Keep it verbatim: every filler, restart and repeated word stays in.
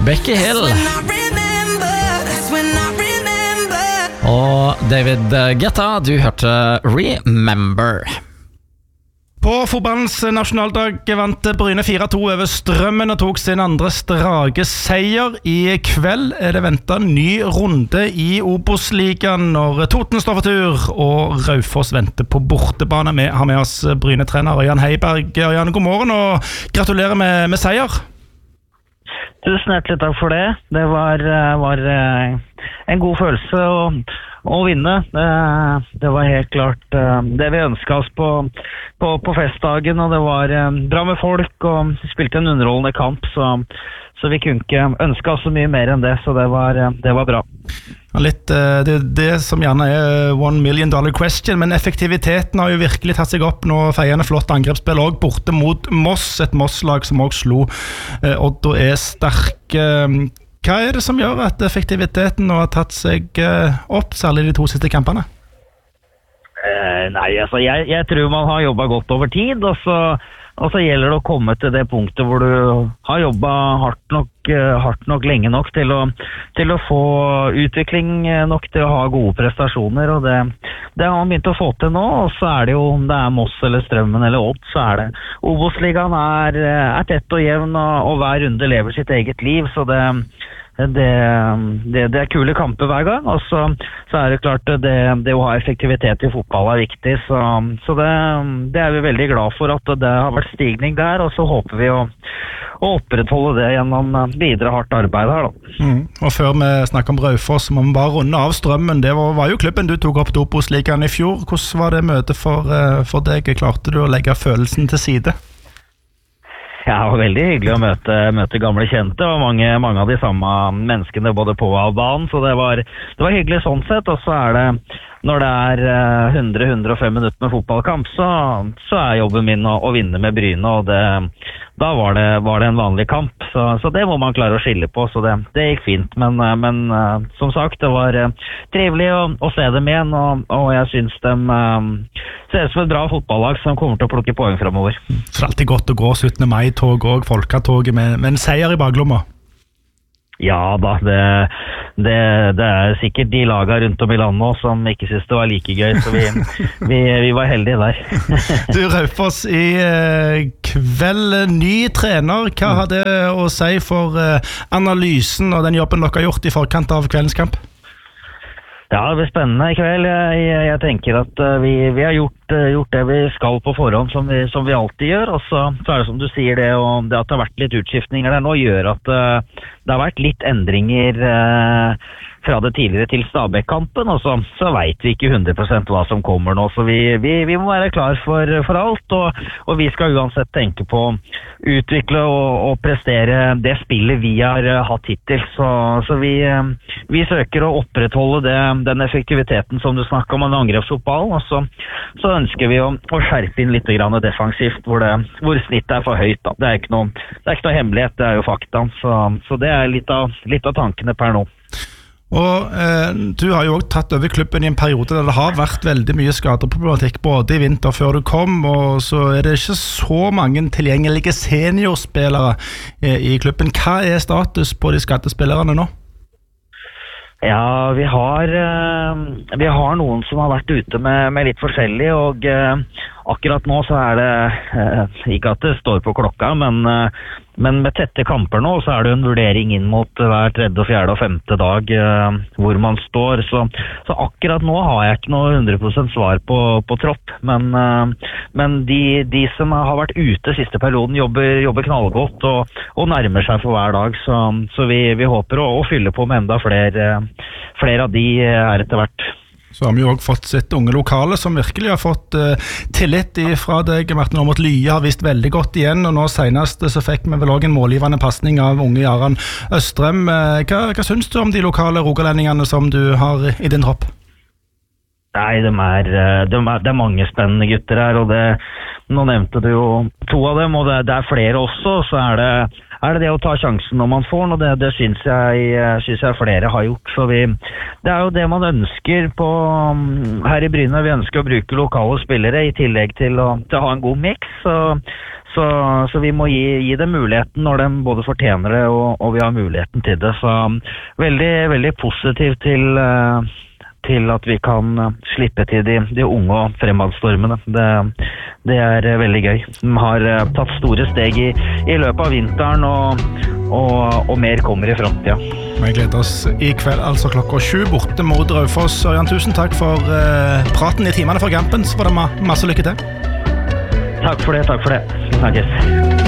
Becky Hill og David Guetta. Du hørte Remember. På fotballens nasjonaldag vant Bryne fire to over Strømmen og tok sin andre strake seier. I kveld er det ventet ny runde i Obos-ligaen når Toten står for tur og Raufoss venter på bortebane. Vi har med oss Bryne-trener Ørjan Heiberg. Ørjan, god morgen og gratulerer med, med seier. Tusen hjertelig takk for det. Det var, var en god følelse å, å vinne. Det, det var helt klart det vi ønsket oss på, på, på festdagen, og det var bra med folk, og vi spilte en underholdende kamp, så, så vi kunne ikke ønske oss så mye mer enn det, så det var, det var bra. Litt, det, det som gjerne er one million dollar question, men effektiviteten har jo virkelig tatt seg opp nå. Feiende flott angrepsspill også borte mot Moss, et Moss-lag som også slo Odd og er sterk. Hva er det som gjør at effektiviteten nå har tatt seg opp, særlig de to siste kampene? Eh, nei, altså jeg, jeg tror man har jobbet godt over tid, og så Og så gjelder det å komme til det punktet hvor du har jobbet hardt nok, hardt nok lenge nok til å, til å få utvikling nok til å ha gode prestasjoner, og det, det har man begynt å få til nå. Og så er det jo, om det er Moss eller Strømmen eller Odd, så er det Obos-ligaen er, er tett og jevn, og, og hver runde lever sitt eget liv, så det Det, det, det er kule kamper hver gang, og så, så er det klart det, det å ha effektivitet i fotball er viktig, så, så det, det er vi veldig glad for at det har vært stigning der, og så håper vi å, å opprettholde det gjennom videre hardt arbeid her da. Mm. Og før vi snakker om Raufoss, må vi bare runde av Strømmen. Det var, var jo klubben du tok opp til Obos-ligaen i fjor. Hvordan var det møtet for, for deg? Klarte du å legge følelsen til side? Ja, det var veldig hyggelig å møte, møte gamle kjente, og mange, mange av de samme menneskene både på og av banen, så det var, det var hyggelig sånn sett. Og så er det, når det er hundre til hundre og fem minutter med fotballkamp, så, så er jobben min å, å vinne med Bryne, og det, da var det, var det en vanlig kamp, så, så det må man klare å skille på, så det, det gikk fint. Men, men som sagt, det var trivelig å, å se dem igjen, og, og jeg synes de um, ser ut som et bra fotballag som kommer til å plukke poeng fremover. Så det er alltid godt å gå syttende mai-tog og folketoget med, med en seier i baklomma. Ja da, det, det, det er sikkert de lagene rundt om i landet også som ikke synes det var like gøy, så vi, vi, vi var heldige der. Du, Raufoss, i eh, kveld ny trener, hva har det å si for eh, analysen og den jobben dere har gjort i forkant av kveldens kamp? Ja, det blir spennende i kveld. Jeg, jeg, jeg tenker at uh, vi, vi har gjort, uh, gjort det vi skal på forhånd, som vi, som vi alltid gjør. Og så, så er det som du sier det, og det at det har vært litt utskiftninger der nå, gjør at uh, det har vært litt endringer uh, fra det tidligere til Stabæk-kampen, og så, så vet vi ikke hundre prosent hva som kommer nå, så vi, vi, vi må være klar for, for alt, og, og vi skal uansett tenke på å utvikle og, og prestere det spillet vi har uh, hatt hittil, så, så vi, uh, vi søker å opprettholde det, den effektiviteten som du snakker om, en angrepsfotball, og så, så ønsker vi å, å skjerpe inn litt grann defensivt, hvor, det, hvor snittet er for høyt. Da. Det er ikke noe, det er ikke noe hemmelighet, det er jo fakta, så, så det er litt av, litt av tankene per nå. Og eh, du har jo også tatt over klubben i en periode der det har vært veldig mye skadeproblematikk både i vinter før du kom, og så er det ikke så mange tilgjengelige seniorspillere eh, i klubben. Hva er status på de skadespillerne nå? Ja, vi har, uh, vi har noen som har vært ute med, med litt forskjellig, og uh, akkurat nå så er det, uh, ikke at det står på klokka, men, uh, men med tette kamper nå så er det en vurdering inn mot hver tredje, fjerde og femte dag uh, hvor man står, så, så akkurat nå har jeg ikke noe hundre prosent svar på, på tropp, men, uh, men de, de som har vært ute siste perioden jobber, jobber knallgodt og, og nærmer seg for hver dag, så, så vi, vi håper å, å fylle på med enda flere uh, Flere av de er etter hvert. Så har vi jo også fått sitt unge lokale som virkelig har fått uh, tillit fra deg. Martin Aamodt Lye har vist veldig godt igjen, og nå senest så fikk vi vel også en målgivende passning av unge Jaran Østrem. Uh, hva, hva synes du om de lokale rogalendingene som du har i din tropp? Nei, de er, de er, det er mange spennende gutter her, og det, nå nevnte du jo to av dem, og det, det er flere også, så er det, er det det å ta sjansen når man får den, og det, det synes, jeg, synes jeg flere har gjort. Så vi, det er jo det man ønsker på, her i Bryne. Vi ønsker å bruke lokale spillere i tillegg til å, til å ha en god mix. Så, så, så vi må gi, gi dem muligheten når de både fortjener det, og, og vi har muligheten til det. Så veldig, veldig positivt til... til at vi kan slippe til de, de unge og fremadstormene. Det, det er veldig gøy. De har tatt store steg i, i løpet av vinteren, og, og, og mer kommer i fremtiden. Vi gleder oss i kveld, altså klokka sju, borte mot Raufoss. Ørjan, tusen takk for uh, praten i timene for kampen, så var det ma- masse lykke til. Takk for det, takk for det. Snakkes.